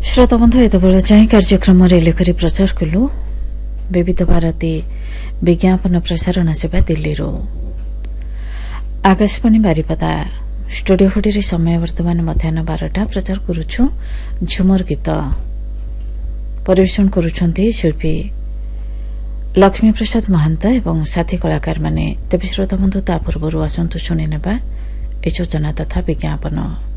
श्रोता बंधु एतबेले चाहिँ कार्यक्रम लेखरी प्रचार कलु विविध भारती विज्ञापन प्रसारण सेवा दिल्ली आकाशवाणी बारिपदा स्टूडियो फुटी समय वर्तमान मध्याह्न 12टा प्रचार करुछु झुमर गीत परिवेषण करुछन्ती शिल्पी लक्ष्मी प्रसाद महांत एवं साथी कलाकार माने तेबे श्रोता बंधु ता पूर्व आसंतु शुणी नेबा ए सूचना तथा विज्ञापन।